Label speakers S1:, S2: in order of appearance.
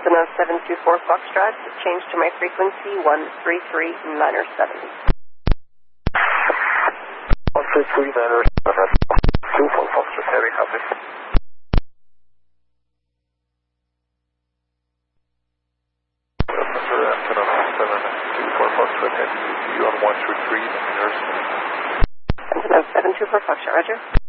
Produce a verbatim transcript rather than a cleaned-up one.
S1: Sentinel seven two four Foxtrot, change to my frequency one three three nine seven.
S2: one three three nine seven, two four Foxtrot, heavy, copy. Sentinel seven two four Foxtrot, heavy, you on one three three nine seven.
S1: Sentinel seven two four Foxtrot, roger.